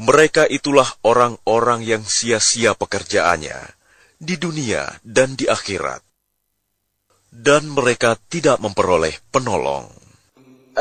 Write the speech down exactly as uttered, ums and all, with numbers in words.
Mereka itulah orang-orang yang sia-sia pekerjaannya di dunia dan di akhirat, dan mereka tidak memperoleh penolong.